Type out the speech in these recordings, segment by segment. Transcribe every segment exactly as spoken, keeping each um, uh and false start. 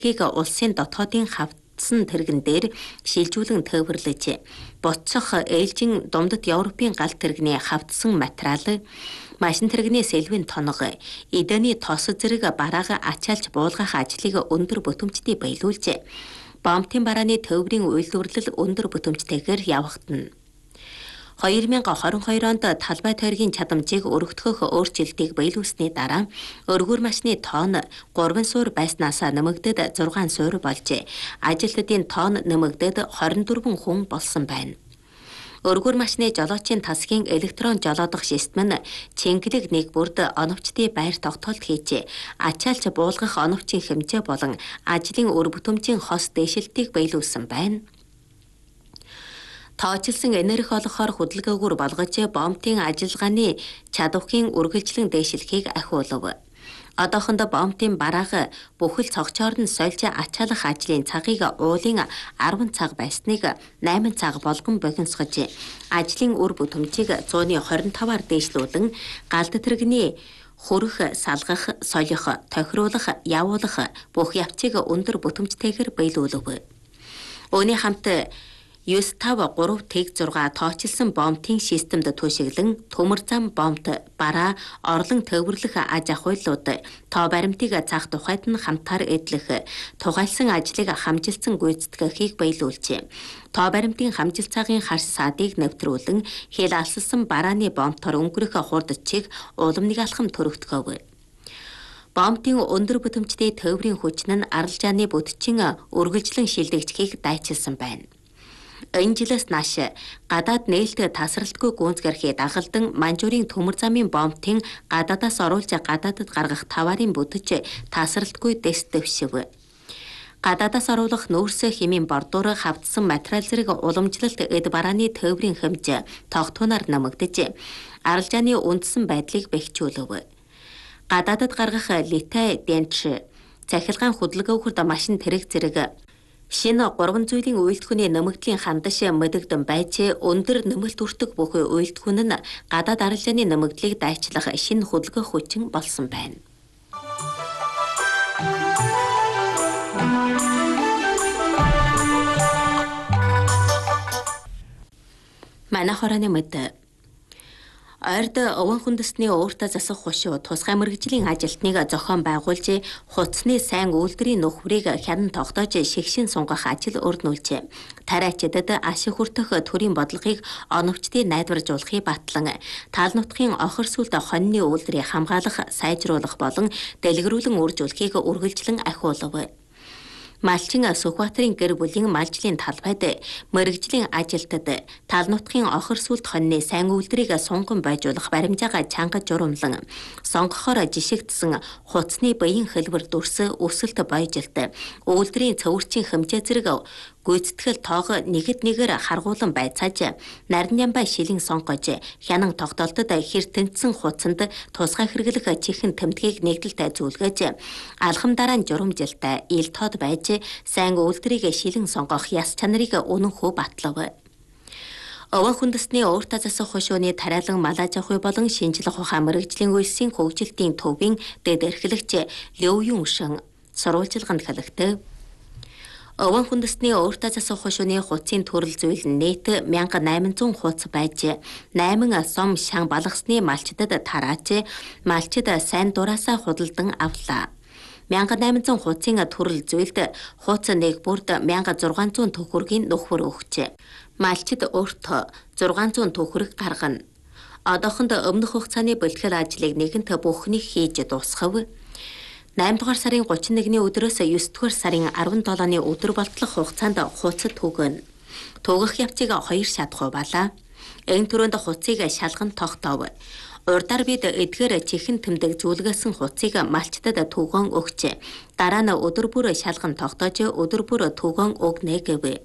Гийг улсын дотоодын хавцсан тэрэгэн дээр шилжүүлэн төвөрлөж буцах ээлжин Дундад Европын галт тэрэгний хавцсан материал, машин тэрэгний сэлвэн тоног, эдэний тос зэрэг бараага ачаалж буулгах ажлыг өндөр бүтэмжтэй баялуулж, бомбын барааны төврийн үйлдвэрлэл өндөр бүтэмжтэйгээр явагдана. хоёр мянга хорин хоёр онд талбай тойргийн чадамжийг өргөдгөх өөрчлөлтийг баялуулсны дараа өргөр машины тоон гурван суур байснаас нэмэгдээд зургаан суур болж, ажилтнуудын тоон нэмэгдээд хорин дөрвөн хүн болсон байна. Өргөр машины жолоочийн тасгийн электрон жолоодох систем нь чингэлэг нэг бүрд оновчтой байр тогтоолт хийж, ачаалж буулгах оновчийн хэмжээ болон ажлын үр бүтэмжийн хос дэвшилтийг баялуулсан байна. Тоочилсан энерги олгохоор хөдөлгөөгөр болгож бомбын ажиллагааны чадварын үргэлжлэн дээшлэхийг ахиулав. Одоохондоо бомбын бараага бүхэл цогцоор нь сольж ачаалах ажлын цагийг уулын арван цаг байсныг найман цаг болгон богиносгож, ажлын үр бүтэмжийг зууны хорин таваар дээшлүүлэн галт тэрэгний хөрөх, салгах, солих, тохируулах, явуулах бүх явцыг өндөр бүтэмжтэйгээр баялуулав. Үүний хамт девять три тэг зурга тоочилсан бомбын системд түшиглэн төмөр зам бомбт бараа орлон төвөрлөх аж ахуйлууд тоо баримтыг заах тухайд нь хамтаар эдлэх, тугайлсан ажлыг хамжилсан гүйцэтгэхийг баялуулжээ. Тоо баримтын хамжилцаагийн харс саадыг нэвтрүүлэн хэл алсалсан барааны бомбтор өнгөрөх хурдчийг уламныг алхам төрөгдгөв. Бомбын өндөр бүтэмжтэй төврийн хүчин нь аралжааны бүтчин үргэлжлэн шилдэгдэхийг дайчилсан байна. Энэ жилээс нааш гадаад нээлттэй тасралтгүй гүнзгэрхий дагалдан Манжуурийн төмөр замын бомбын гадаадаас оруулж гадаадд гаргах таварын бүтэж тасралтгүй дэс дэвшив. Гадаадаас оруулах нүүрсэ хэмийн бордуур хавдсан материал зэрэг уламжлалт эд барааны төврийн хэмжээ тогтвоноор нэмэгдэж, аралжааны үндсэн байдлыг бэхжүүлв. Гадаадд гаргах литай денч, цахилгаан хөдөлгөөгөрд машин тэрэг зэрэг шинэ гурван зүйлийн үйлдвэрийн нэмэгдлийн хандаш мэдэгдэн байж, өндөр нэмэлт үртэг бүхий үйлдвэр нь гадаад арилжааны нэмэгдлийг дайчлах шинэ хөдөлгөөх хүчин болсон байна. Манай хорооны мэд Ойрд овон хүндэсний ууртаа засах хушуу тусгай мэргэжлийн ажилтныг зохион байгуулж, хуцсны сайн үйлдвэрийн нөхрийг хянан тогтоож шигшин сунгах ажил өрнүүлжээ. Тариачдад ашиг хүртэх төрийн бодлогыг оновчтой найдваржуулахыг батлан, тал нутгийн охир сүлд хоньны үйлдвэрийг хамгаалах, сайжруулах болон дэлгэрүүлэн үржүүлэхийг үргэлжлэн ахиулав. Малчин Сүхбаатарын гэр бүлийн малжлын талбайд мэргэжлийн ажилтад тал нутгийн охир сүлд хоньны сайн үйлдвэрийг сунган байжуулах баримжаагаа чанга журамлан, сонгохоор жишигдсэн хуцсны баян хэлбэр дүрс өсөлт баяжилт, үйлдвэрийн цөвөрчийн хэмжээ зэрэг гүйцэтгэл тоого нэгэд нэгээр харгуулан байцааж, нарийн ямбай шилэн сонгож, хянан тогтоолтод хэр тэнцсэн хуцанд тусгай хэрэглэх чихэн тэмдгийг нэгдэлтэй зүйлгээж, алхам дараа нь журамжилтай ил тод байж, сайн үйлдвэрийг шилэн сонгох яс чанарыг үнэнхүү батлав. Овон хүндэсний ууртаа засах хушууны тариалан малаж ахуй болон шинжлэх ухаан мэргэжлийн үйлсийн хөгжилтийн төвийн дэд эрхлэгч Лёв Юн Шин сурвалжилганд хэлэхдээ, овон хүндэсний ууртаа засах хушууны хуцын төрөл зүйл нь нийт one thousand eight hundred хуц байж, найман сом шан балгасны малчдад тарааж, малчид сайн дураасаа худалдан авлаа. one thousand eight hundred хуцын төрөл зүйлд хуц нэг бүрд one thousand six hundred төгрөгийн нөхөр өгчээ. Малчид өөртөө six hundred төгрөг гаргана. Одоохондоо өмнөх хугацааны бэлтгэл ажлыг нэгэнт бүхнийг хийж дуусгав. eight дугаар сарын thirty-one-ны өдрөөс nine дугаар сарын seventeen-ны өдөр болтлох хугацаанд хуцад түгэн. Түгэх явцыг хоёр шат хуваалаа. Энэ түрүүнд хуцыг шалган тогтоов. Урдаар бид эдгээр чихэн тэмдэг зүйлгээсэн хуцыг малчдад түгэн өгчээ. Дараа нь өдөр бүр шалган тогтоож, өдөр бүр түгэн өгнэ гэв.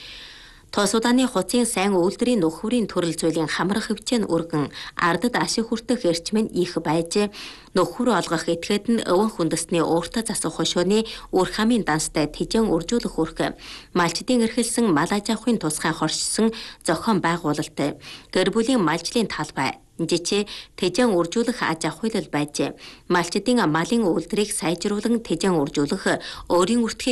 Тос удааны хуцын сайн үйлдвэрийн нөхөрийн төрөл зүйлийн хамрах хөвчэн өргөн, ардад ашиг хүртэх эрчим нь их байж, нөхөр олгох этгээд нь овон хүндэсний ууртаа засах хушууны үр хамын данстай тэжэн үржүүлэх үрх, малчдын эрхэлсэн мал аж ахуйн тусгай хоршсон зохион байгуулалт, гэр бүлийн малжлын талбай, жичээ тэжээн үржүүлэх аж ахуй байжээ. Малчдын малын үйлдвэрийг сайжруулан тэжээн үржүүлэх өөрийн үртгийг